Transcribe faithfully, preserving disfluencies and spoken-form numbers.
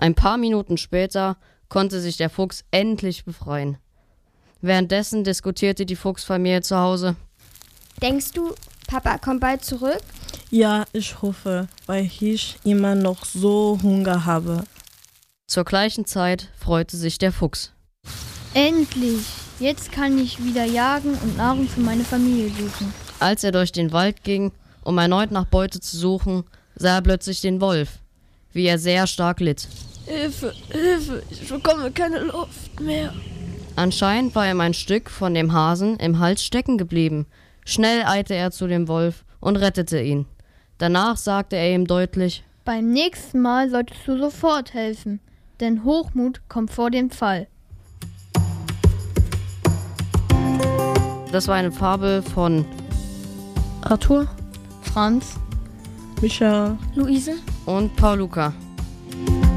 Ein paar Minuten später konnte sich der Fuchs endlich befreien. Währenddessen diskutierte die Fuchsfamilie zu Hause. Denkst du, Papa kommt bald zurück? Ja, ich hoffe, weil ich immer noch so Hunger habe. Zur gleichen Zeit freute sich der Fuchs. Endlich! Jetzt kann ich wieder jagen und Nahrung für meine Familie suchen. Als er durch den Wald ging, um erneut nach Beute zu suchen, sah er plötzlich den Wolf, wie er sehr stark litt. Hilfe, Hilfe, ich bekomme keine Luft mehr. Anscheinend war ihm ein Stück von dem Hasen im Hals stecken geblieben. Schnell eilte er zu dem Wolf und rettete ihn. Danach sagte er ihm deutlich: Beim nächsten Mal solltest du sofort helfen, denn Hochmut kommt vor dem Fall. Das war eine Fabel von Arthur, Franz, Micha Luise? und Paul Luca.